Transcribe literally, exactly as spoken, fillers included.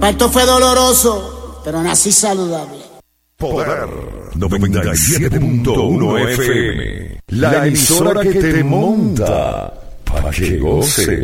Parto fue doloroso, pero nací saludable. Poder noventa y siete punto uno F M, la emisora que te monta para que goce.